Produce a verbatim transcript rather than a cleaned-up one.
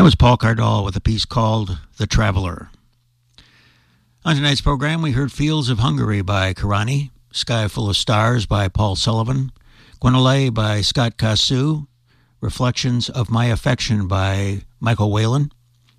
That was Paul Cardall with a piece called The Traveler. On tonight's program, we heard Fields of Hungary by Karani, Sky Full of Stars by Paul Sullivan, Guenole by Scott Cassou, Reflections of My Affection by Michael Whalen,